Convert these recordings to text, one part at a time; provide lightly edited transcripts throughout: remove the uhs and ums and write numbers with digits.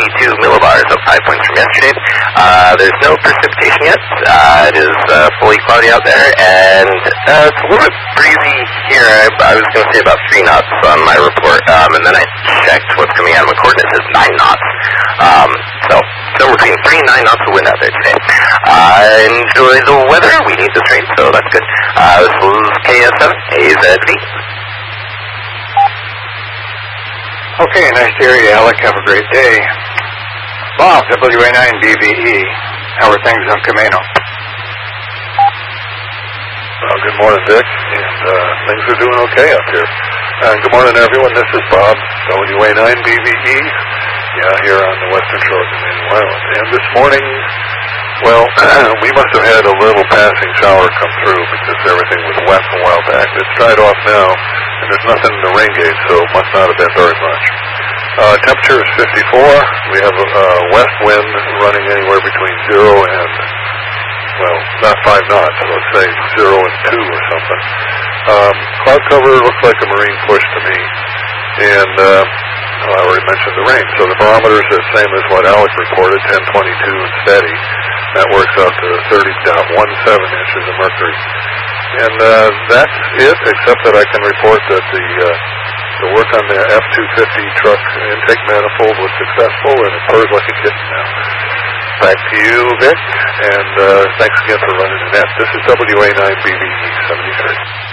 52 millibars, up 5 points from yesterday. There's no precipitation yet. It is fully cloudy out there, and it's a little bit breezy here. I was going to say about 3 knots on my report, and then I checked what's coming out of my coordinates is 9 knots. So between 3 and 9 knots of wind out there today. Enjoy the weather. We need this rain, so that's good. This is KS7 AZV. Okay, nice to hear you, Alec. Have a great day. Bob, WA9BVE. How are things on Camino? Well, good morning, Dick. And things are doing okay up here. Good morning, everyone. This is Bob, WA9BVE. Yeah, here on the western shore of the Main Island. And this morning, well, we must have had a little passing shower come through because everything was wet a while back. It's dried off now, and there's nothing in the rain gauge, so it must not have been very much. Temperature is 54. We have a west wind running anywhere between 0 and, well, not 5 knots, so let's say 0 and 2 or something. Cloud cover looks like a marine push to me, and I already mentioned the rain. So the barometer is the same as what Alec reported, 1022 and steady. That works out to 30.17 inches of mercury. And that's it, except that I can report that the work on the F-250 truck intake manifold was successful, and it purrs like a kitten now. Back to you, Vic, and thanks again for running the net. This is WA9BVE 73.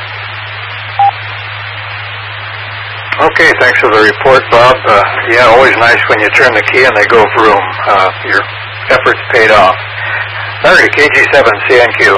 Okay, thanks for the report, Bob. Yeah, always nice when you turn the key and they go vroom. Your efforts paid off. Larry, KG7CNQ.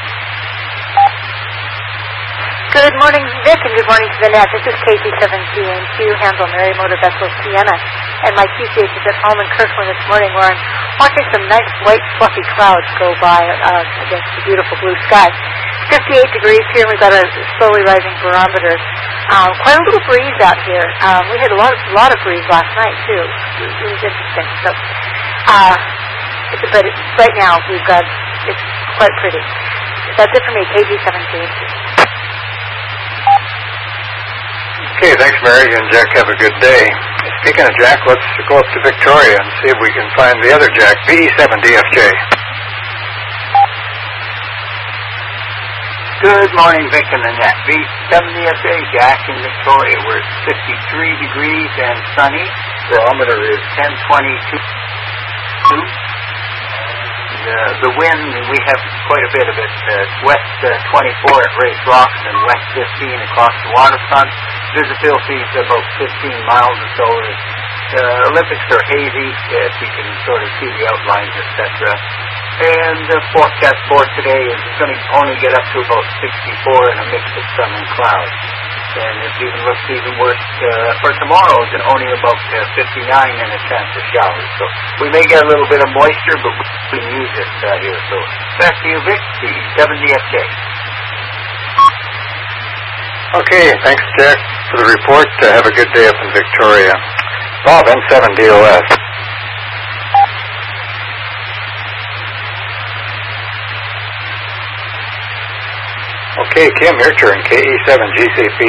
Good morning, Vic, and good morning to the net. This is KG7CNQ, handle Mary Motor Vessel Sienna, and my QCH is at home in Kirkland this morning where I'm watching some nice white fluffy clouds go by against the beautiful blue sky. 58 degrees here, and we've got a slowly rising barometer. Quite a little breeze out here. We had a lot of breeze last night, too. It was interesting. So, but right now, it's quite pretty. That's it for me, KG7CNQ. Okay, thanks, Mary. You and Jack have a good day. Speaking of Jack, let's go up to Victoria and see if we can find the other Jack, VE7DFJ. Good morning, Vic and the net. V70FA, Jack in Victoria. We're 53 degrees and sunny. Barometer is 1022. The wind, we have quite a bit of it. West 24 at Race Rocks and west 15 across the waterfront. Visibility is about 15 miles or so. Olympics are hazy, if you can sort of see the outlines, etc. And the forecast for today is going to only get up to about 64 and a mix of sun and clouds. And it even looks even worse for tomorrow, it's only about 59 and a chance of showers. So we may get a little bit of moisture, but we can use it here. So back to you, Vic, the 70FJ. Okay, thanks, Jack, for the report. Have a good day up in Victoria. Bob, N7DOS. Okay, Kim, your turn, KE7GCP.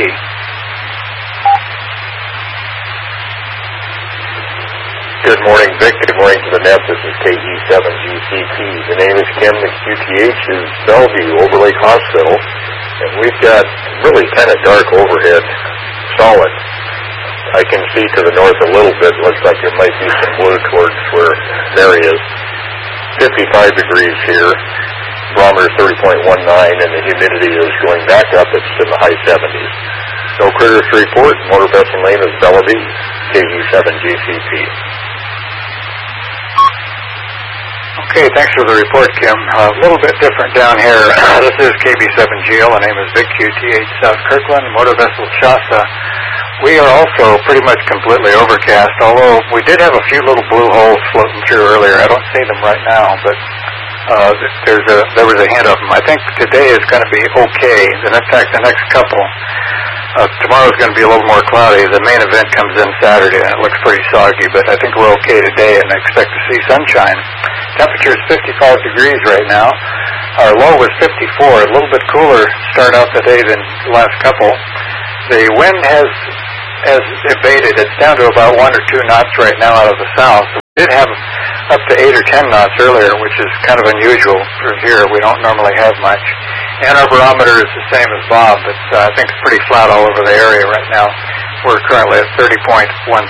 Good morning, Vic. Good morning to the net. This is KE7GCP. The name is Kim. The QTH is Bellevue, Over Lake Hospital. And we've got really kind of dark overhead, solid. I can see to the north a little bit. Looks like there might be some blue towards where Mary is. 55 degrees here. Barometer 30.19, and the humidity is going back up. It's in the high 70s. No critters to report. Motor vessel name is Bellevue, KE7GCP. Okay, thanks for the report, Kim. A little bit different down here. This is KB7GL. My name is Vic QTH South Kirkland, Motor Vessel Shasta. We are also pretty much completely overcast, although we did have a few little blue holes floating through earlier. I don't see them right now, but there was a hint of them. I think today is going to be okay. And in fact, the next couple, tomorrow's going to be a little more cloudy. The main event comes in Saturday, and it looks pretty soggy, but I think we're okay today, and I expect to see sunshine. Temperature is 55 degrees right now. Our low was 54, a little bit cooler start out the day than the last couple. The wind has abated. It's down to about 1 or 2 knots right now out of the south. did have up to 8 or 10 knots earlier, which is kind of unusual for here. We don't normally have much. And our barometer is the same as Bob. It's, I think it's pretty flat all over the area right now. We're currently at 30.17.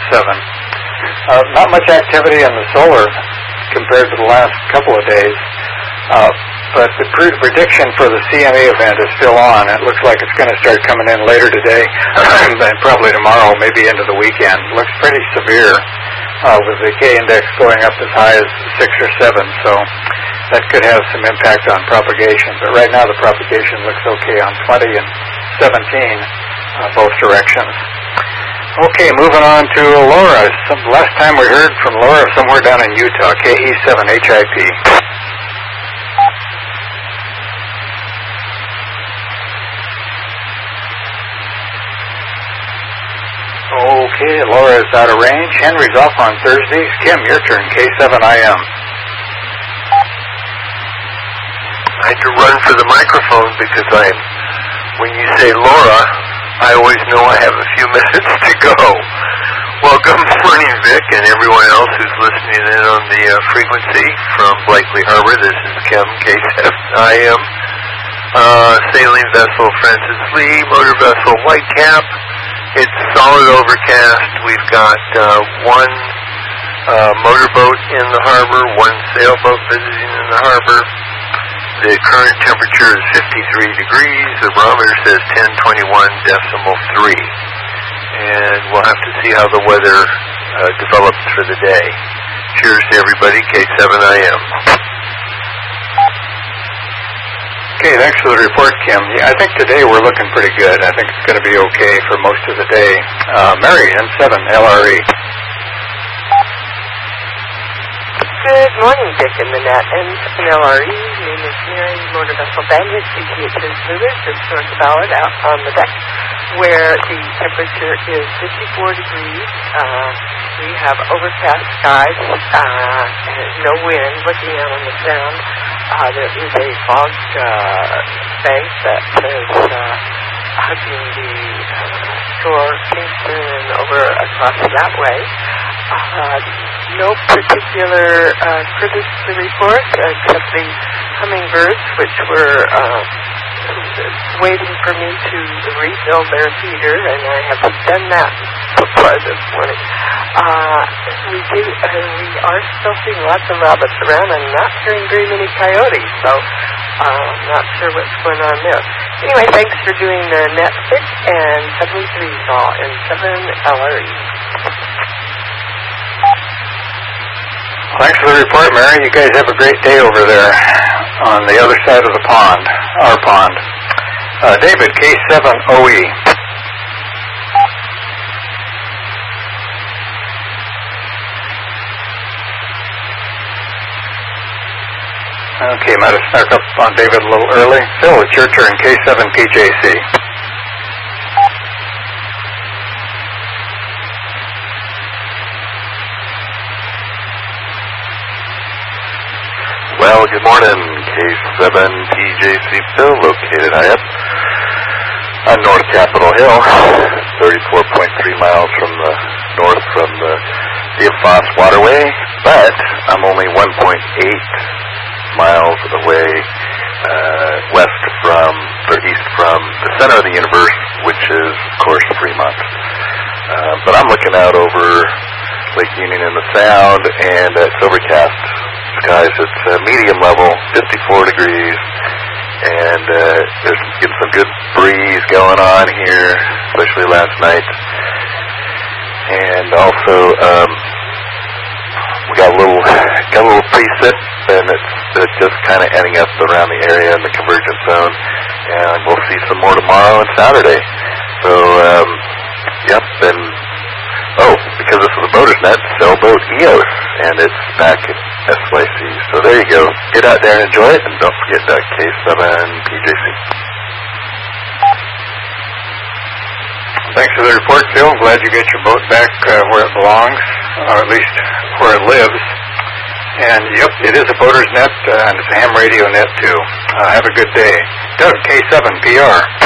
Not much activity in the solar compared to the last couple of days. But the prediction for the CME event is still on. It looks like it's going to start coming in later today, and probably tomorrow, maybe into the weekend. It looks pretty severe, with the K index going up as high as 6 or 7. So that could have some impact on propagation. But right now the propagation looks okay on 20 and 17, both directions. Okay, moving on to Laura. Last time we heard from Laura somewhere down in Utah, KE7HIP. Okay, Laura is out of range. Henry's off on Thursdays. Kim, your turn, K7IM. I had to run for the microphone because when you say Laura, I always know I have a few minutes to go. Well, good morning, Vic, and everyone else who's listening in on the frequency from Blakely Harbor. This is Kim, K7IM. Sailing vessel Francis Lee, motor vessel Whitecap. It's solid overcast. We've got one motorboat in the harbor, one sailboat visiting in the harbor. The current temperature is 53 degrees. The barometer says 1021.3. And we'll have to see how the weather develops for the day. Cheers to everybody, K7IM. Okay, thanks for the report, Kim. Yeah, I think today we're looking pretty good. I think it's going to be okay for most of the day. Mary, N7, LRE. Good morning, Dick and Manette, and LRE. Name is Mary, motor vessel Bandit, CTH's Lunar, just north of Ballard, out on the deck, where the temperature is 54 degrees. We have overcast skies, no wind. Looking out on the sound, there is a fog bank that is hugging the shore, Kingston, and over across that way. No particular critters to report except the hummingbirds, which were waiting for me to refill their feeder, and I have done that so far this morning. We are still seeing lots of rabbits around. I'm not hearing very many coyotes, so I'm not sure what's going on there. Anyway, thanks for doing the net pick, and 73 saw and 7 LRE. Thanks for the report, Mary. You guys have a great day over there on the other side of the pond, our pond. David, K7OE. Okay, might have snuck up on David a little early. Phil, it's your turn, K7PJC. Well, good morning, K7PJC Phil, located high up on North Capitol Hill, 34.3 miles from the north from the Foss Waterway, but I'm only 1.8 miles away west from, or east from the center of the universe, which is, of course, Fremont. But I'm looking out over Lake Union and the Sound, and it's overcast skies. It's medium level, 54 degrees, and there's getting some good breeze going on here, especially last night. And also, we got a little precip, and it's just kind of ending up around the area in the convergence zone, and we'll see some more tomorrow and Saturday. So, yep, and because this is a boater's net, sailboat EOS, and it's back at SYC. So there you go. Get out there and enjoy it, and don't forget that K7PJC. Thanks for the report, Phil. I'm glad you get your boat back where it belongs, or at least where it lives. And, yep, it is a boater's net, and it's a ham radio net, too. Have a good day. Doug, K7PR.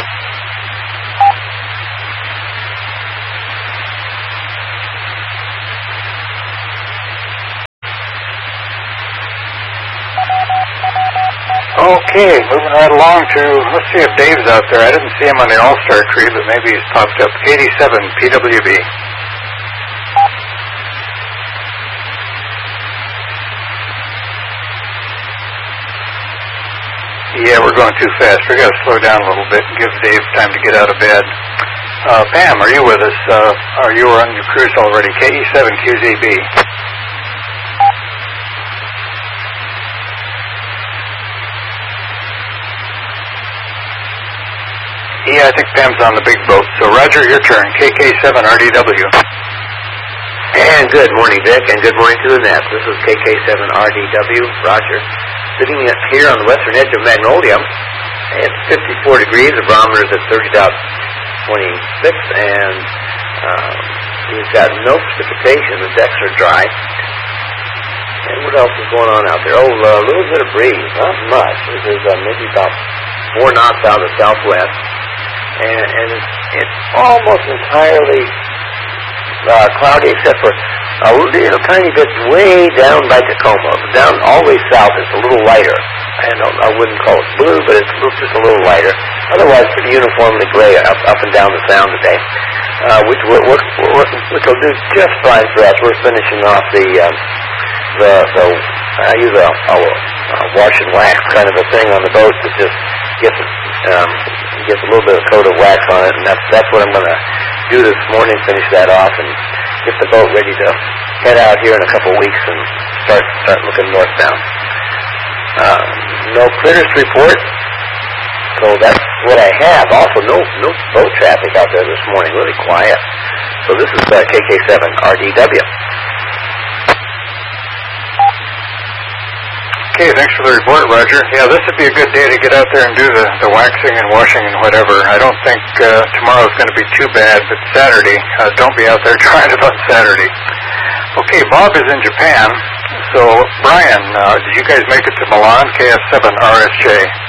Okay, moving right along to, let's see if Dave's out there. I didn't see him on the All-Star tree, but maybe he's popped up. 87 PWB. Yeah, we're going too fast. We've got to slow down a little bit and give Dave time to get out of bed. Pam, are you with us? Are you on your cruise already? KE7QZB. Yeah, I think Pam's on the big boat. So, Roger, your turn. KK7RDW. And good morning, Vic, and good morning to the net. This is KK7RDW, Roger. Sitting here on the western edge of Magnolia. It's 54 degrees. The barometer is at 30.26, and we've got no precipitation. The decks are dry. And what else is going on out there? Oh, a little bit of breeze. Not much. There's maybe about 4 knots out of the southwest. And it's almost entirely cloudy, except for a little tiny bit way down by Tacoma. Down all the way south, it's a little lighter. I wouldn't call it blue, but it's just a little lighter. Otherwise, pretty uniformly gray up and down the sound today, which will do just fine for us. We're finishing off I use a wash and wax kind of a thing on the boat that just gets a little bit of coat of wax on it, and that's what I'm going to do this morning. Finish that off and get the boat ready to head out here in a couple of weeks and start looking northbound. No critters to report, so that's what I have. Also, no boat traffic out there this morning. Really quiet. So this is KK7RDW. Okay, thanks for the report, Roger. Yeah, this would be a good day to get out there and do the waxing and washing and whatever. I don't think tomorrow's going to be too bad, but Saturday, don't be out there trying it on Saturday. Okay, Bob is in Japan. So, Brian, did you guys make it to Milan, KF7RSJ?